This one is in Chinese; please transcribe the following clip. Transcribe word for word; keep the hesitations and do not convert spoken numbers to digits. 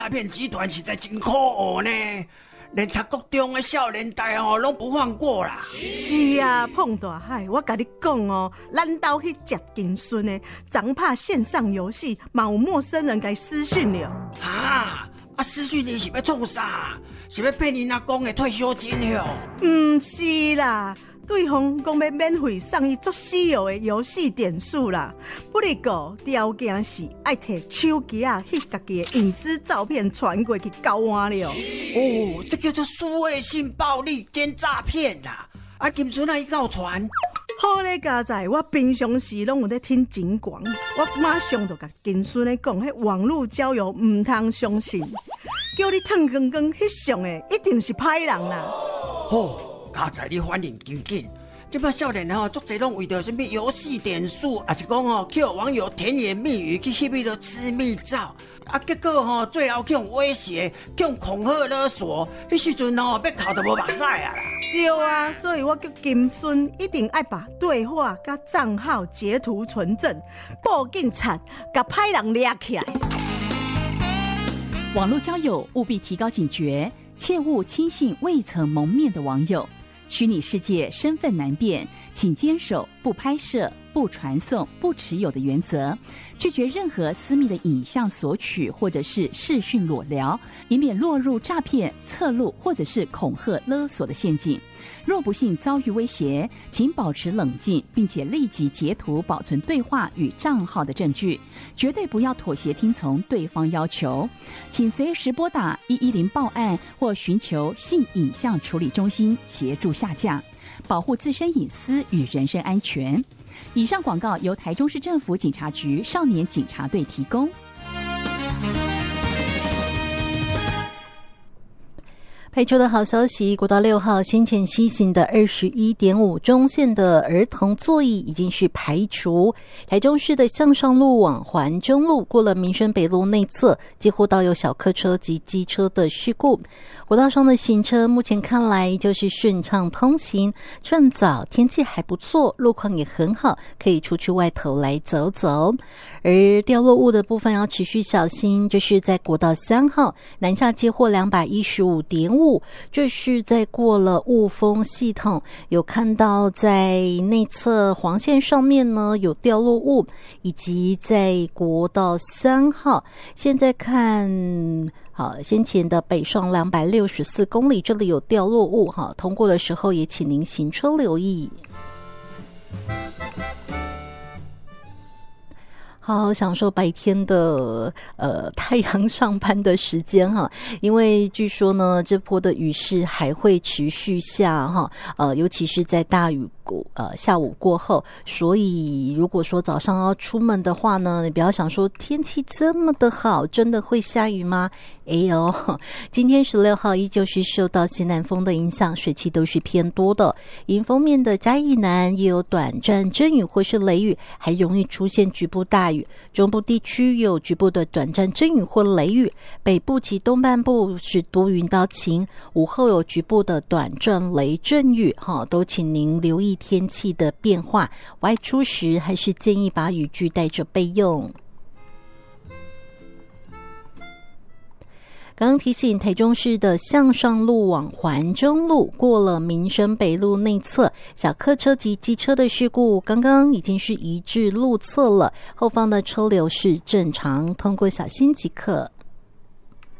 诈骗集团实在真可恶呢，连读国中的少年代哦，拢不放过啦。 是啊，碰大海，我甲你讲哦，咱兜去食金孙的，昨拍线上游戏，嘛有陌生人给私讯了。 啊啊！私讯你是要创啥？是要骗人阿公的退休金哟？ 唔是啦。对方讲要免费送伊足私有的游戏点数啦，不过条件是爱摕手机啊，翕家己的隐私照片传过去交换了。 哦，这叫做数位性暴力兼诈骗啦！啊，金孙啊，伊告传。 好咧，家在我平常时拢有咧听警广，我马上就甲金孙咧讲，迄网络交友唔通相信，叫你烫光光翕相的一定是歹人啦。 哦。家在你反应真紧，这摆少年吼，足侪拢为着什么游戏点数，也是讲吼去互网友甜言蜜语去翕迄个私密照，啊，结果吼最后去用威胁、去用恐吓勒索，迄时阵吼要哭都无目屎啊啦！ 对啊，所以我叫金孙一定爱把对话甲账号截图存证，报警察，甲歹人抓起来。 网络交友务必提高警觉，切勿轻信未曾谋面的网友。虚拟世界身份难辨，请坚守不拍摄、不传送、不持有的原则，拒绝任何私密的影像索取或者是视讯裸聊，以免落入诈骗、侧录或者是恐吓勒索的陷阱。若不幸遭遇威胁，请保持冷静，并且立即截图保存对话与账号的证据，绝对不要妥协听从对方要求。请随时拨打一一零报案或寻求性影像处理中心协助下架，保护自身隐私与人身安全。以上广告由台中市政府警察局少年警察队提供。 排除的好消息，国道六号先前西行的 二十一点五 中线的儿童座椅已经是排除。台中市的向上路往环中路过了民生北路内侧，几乎都有小客车及机车的事故。国道上的行车目前看来就是顺畅通行，趁早天气还不错，路况也很好，可以出去外头来走走。而掉落物的部分要持续小心，这是在国道三号南下接获 两百一十五点五， 这是在过了雾峰系统，有看到在内侧黄线上面呢有掉落物，以及在国道三号现在看好先前的北上两百六十四公里，这里有掉落物哈，通过的时候也请您行车留意。好好享受白天的呃太阳上班的时间哈，因为据说呢这波的雨势还会持续下哈，呃尤其是在大雨呃下午过后，所以如果说早上要出门的话呢，你不要想说天气这么的好，真的会下雨吗？哎呦，今天十六号依旧是受到西南风的影响，水汽都是偏多的。迎风面的嘉义南也有短暂阵雨或是雷雨，还容易出现局部大雨。中部地区有局部的短暂阵雨或雷雨，北部及东半部是多云到晴，午后有局部的短暂雷阵雨，都请您留意天气的变化，外出时还是建议把雨具带着备用。刚刚提醒台中市的向上路往环中路过了民生北路内侧，小客车及机车的事故刚刚已经是移至路侧了，后方的车流是正常，通过小心即可。